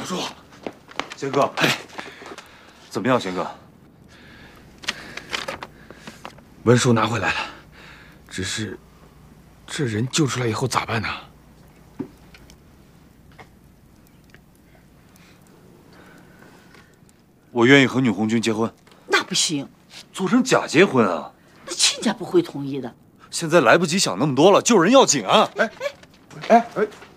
叔， 贤哥，哎，怎么样，贤哥？ 文书拿回来了，只是这人救出来以后咋办呢？ 我愿意和女红军结婚。 那不行， 做成假结婚啊？ 那亲家不会同意的。 现在来不及想那么多了，救人要紧啊！ 哎，